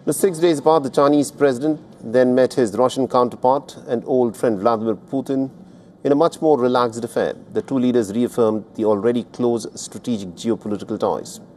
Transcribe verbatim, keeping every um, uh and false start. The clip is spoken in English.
The six days apart, the Chinese president then met his Russian counterpart and old friend Vladimir Putin in a much more relaxed affair. The two leaders reaffirmed the already close strategic geopolitical ties.